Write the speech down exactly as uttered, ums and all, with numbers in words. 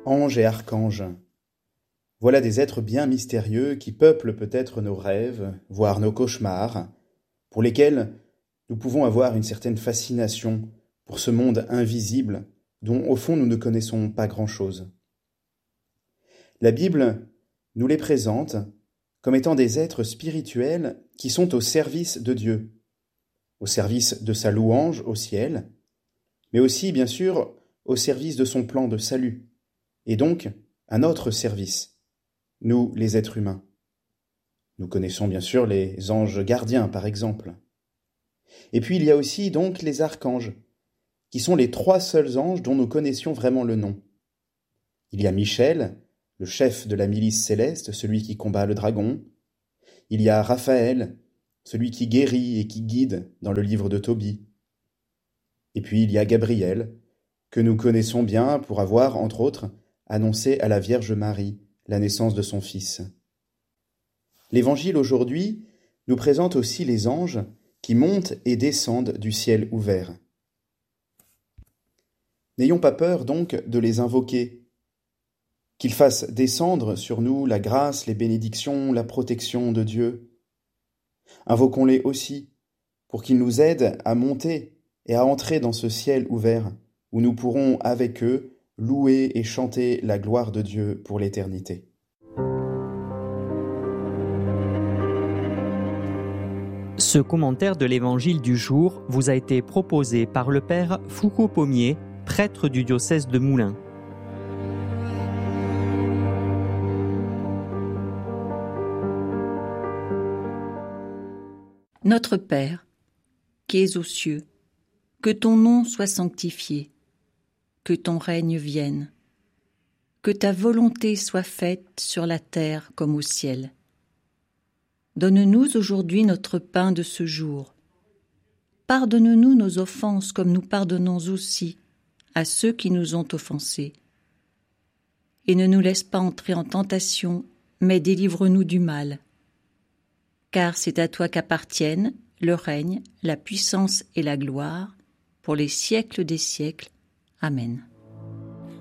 anges et archanges. Voilà des êtres bien mystérieux qui peuplent peut-être nos rêves, voire nos cauchemars, pour lesquels nous pouvons avoir une certaine fascination pour ce monde invisible dont au fond nous ne connaissons pas grand-chose. La Bible nous les présente comme étant des êtres spirituels qui sont au service de Dieu, au service de sa louange au ciel, mais aussi, bien sûr, au service de son plan de salut, et donc à notre service, nous les êtres humains. Nous connaissons bien sûr les anges gardiens, par exemple. Et puis il y a aussi donc les archanges, qui sont les trois seuls anges dont nous connaissions vraiment le nom. Il y a Michel, le chef de la milice céleste, celui qui combat le dragon. Il y a Raphaël, celui qui guérit et qui guide dans le livre de Tobie. Et puis il y a Gabriel, que nous connaissons bien pour avoir, entre autres, annoncé à la Vierge Marie la naissance de son Fils. L'Évangile aujourd'hui nous présente aussi les anges qui montent et descendent du ciel ouvert. N'ayons pas peur donc de les invoquer, qu'ils fassent descendre sur nous la grâce, les bénédictions, la protection de Dieu. Invoquons-les aussi pour qu'ils nous aident à monter et à entrer dans ce ciel ouvert où nous pourrons avec eux louer et chanter la gloire de Dieu pour l'éternité. Ce commentaire de l'Évangile du jour vous a été proposé par le Père Foucault-Pommier, prêtre du diocèse de Moulins. Notre Père, qui es aux cieux, que ton nom soit sanctifié, que ton règne vienne, que ta volonté soit faite sur la terre comme au ciel. Donne-nous aujourd'hui notre pain de ce jour. Pardonne-nous nos offenses comme nous pardonnons aussi à ceux qui nous ont offensés. Et ne nous laisse pas entrer en tentation, mais délivre-nous du mal. Car c'est à toi qu'appartiennent le règne, la puissance et la gloire, pour les siècles des siècles. Amen.